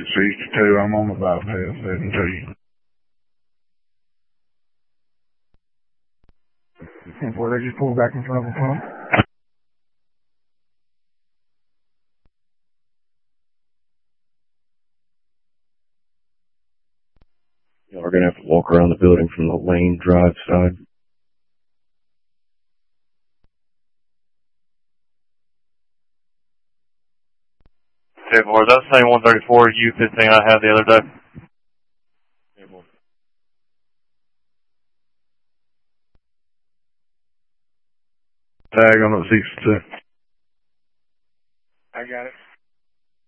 62. I'm on the bypass heading to you. 10-4, they just pulled back in front of a pump. We're going to have to walk around the building from the Lane Drive side. Okay, boys, that's the same 134 U15 I had the other day. Okay, boy. Tag on at 62. I got it.